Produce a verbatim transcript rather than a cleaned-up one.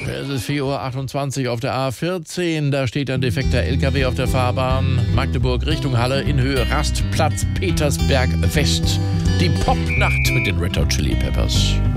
Es ist vier Uhr achtundzwanzig auf der A vierzehn. Da steht ein defekter L K W auf der Fahrbahn. Magdeburg Richtung Halle in Höhe Rastplatz Petersberg West. Die Popnacht mit den Red Hot Chili Peppers.